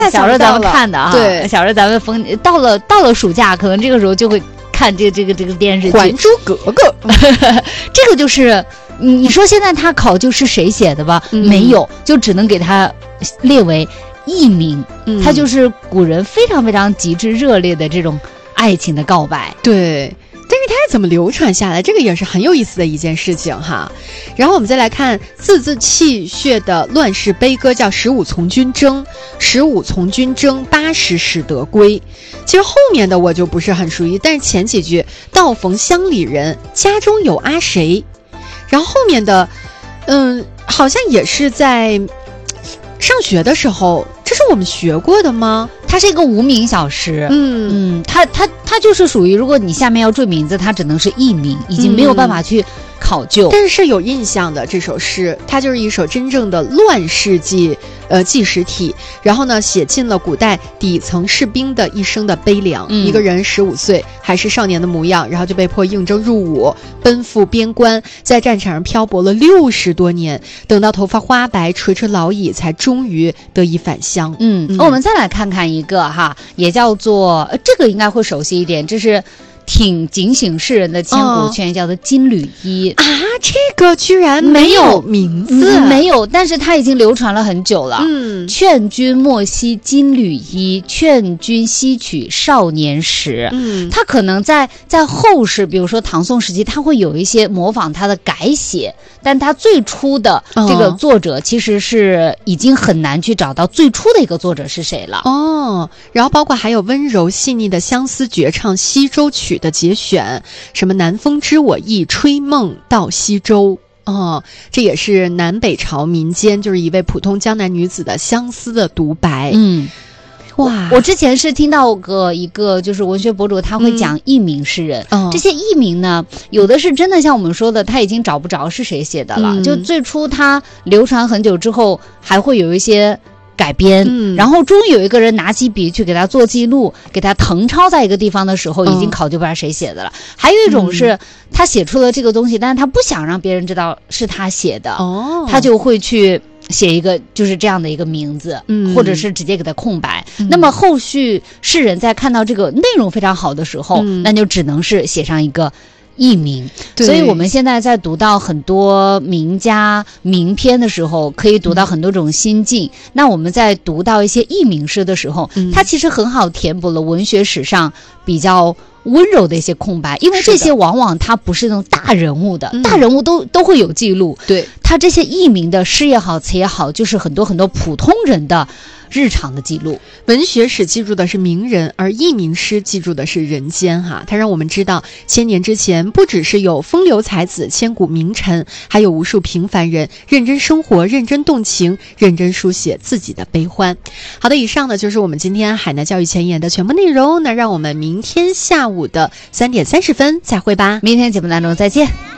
小时候咱们看的啊， 对， 小时候咱们到了暑假，可能这个时候就会看这个电视剧《 还珠格格》 这个就是你说现在他考究是谁写的吧？没有，就只能给他列为佚名。他就是古人非常非常极致热烈的这种爱情的告白。 对。但是它是怎么流传下来，这个也是很有意思的一件事情哈。然后我们再来看字字泣血的乱世悲歌，叫15从军征，15从军征，80始得归。其实后面的我就不是很熟悉，但是前几句道逢乡里人，家中有阿谁。然后后面的好像也是在上学的时候，这是我们学过的吗？ 它是一个无名小诗。它就是属于，如果你下面要缀名字，它只能是佚名，已经没有办法去考究。 但是有印象的这首诗，它就是一首真正的乱世纪实体，然后呢写尽了古代底层士兵的一生的悲凉。一个人15岁还是少年的模样，然后就被迫应征入伍，奔赴边关，在战场上漂泊了60多年，等到头发花白，垂垂老矣，才终于得以返乡。 我们再来看看一个哈，也叫做这个应该会熟悉一点，这是挺警醒世人的千古劝，叫做金缕衣啊，这个居然没有名字， 没有，但是它已经流传了很久了。劝君莫惜金缕衣，劝君惜取少年时。它可能在后世，比如说唐宋时期，它会有一些模仿它的改写，但它最初的这个作者其实是已经很难去找到最初的一个作者是谁了。 然后包括还有温柔细腻的相思绝唱西洲曲的节选，什么南风知我意，吹梦到西洲。这也是南北朝民间就是一位普通江南女子的相思的独白。哇！ 我之前是听到过一个就是文学博主，他会讲佚名诗人。这些佚名呢，有的是真的像我们说的，他已经找不着是谁写的了。就最初他流传很久之后，还会有一些改编，然后终于有一个人拿起笔去给他做记录，给他誊抄在一个地方的时候，已经考究不出谁写的了。还有一种是他写出了这个东西，但是他不想让别人知道是他写的，他就会去写一个就是这样的一个名字，或者是直接给他空白。那么后续世人在看到这个内容非常好的时候，那就只能是写上一个佚名。所以我们现在在读到很多名家名篇的时候，可以读到很多种心境。那我们在读到一些佚名诗的时候，它其实很好填补了文学史上比较温柔的一些空白，因为这些往往它不是那种大人物的，大人物都会有记录。对，它这些佚名的诗也好词也好，就是很多很多普通人的日常的记录。 文学史记住的是名人，而佚名诗记住的是人间哈。它让我们知道千年之前不只是有风流才子千古名臣，还有无数平凡人认真生活，认真动情，认真书写自己的悲欢。好的，以上呢就是我们今天海南教育前沿的全部内容。那让我们明天下午的3点30分再会吧。 明天节目当中再见。